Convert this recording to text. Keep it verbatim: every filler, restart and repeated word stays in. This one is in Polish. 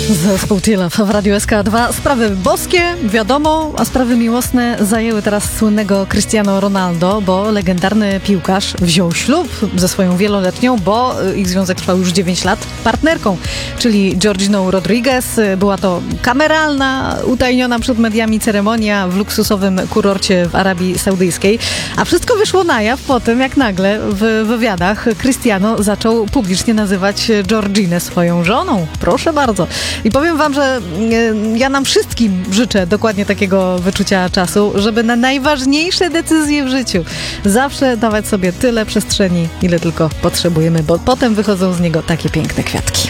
Zespół Tilaf w Radiu S K dwa. Sprawy boskie, wiadomo, a sprawy miłosne zajęły teraz słynnego Cristiano Ronaldo, bo legendarny piłkarz wziął ślub ze swoją wieloletnią, bo ich związek trwał już dziewięć lat, partnerką, czyli Georginą Rodriguez. Była to kameralna, utajniona przed mediami ceremonia w luksusowym kurorcie w Arabii Saudyjskiej, a wszystko wyszło na jaw po tym, jak nagle w wywiadach Cristiano zaczął publicznie nazywać Georginę swoją żoną. Proszę bardzo. I powiem wam, że ja nam wszystkim życzę dokładnie takiego wyczucia czasu, żeby na najważniejsze decyzje w życiu zawsze dawać sobie tyle przestrzeni, ile tylko potrzebujemy, bo potem wychodzą z niego takie piękne kwiatki.